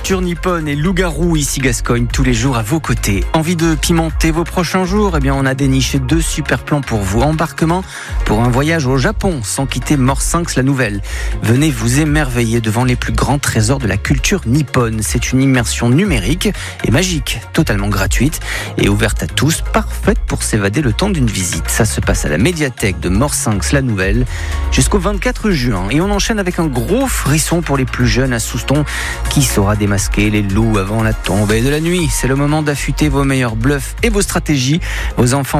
culture nippone et loup-garou ici Gascogne tous les jours à vos côtés. Envie de pimenter vos prochains jours? Eh bien, on a déniché 2 super plans pour vous. Embarquement pour un voyage au Japon sans quitter Morsinx la Nouvelle. Venez vous émerveiller devant les plus grands trésors de la culture nippone. C'est une immersion numérique et magique, totalement gratuite et ouverte à tous, parfaite pour s'évader le temps d'une visite. Ça se passe à la médiathèque de Morsinx la Nouvelle jusqu'au 24 juin. Et on enchaîne avec un gros frisson pour les plus jeunes à Souston qui saura démasquer les loups avant la tombée de la nuit. C'est le moment d'affûter vos meilleurs bluffs et vos stratégies. Vos enfants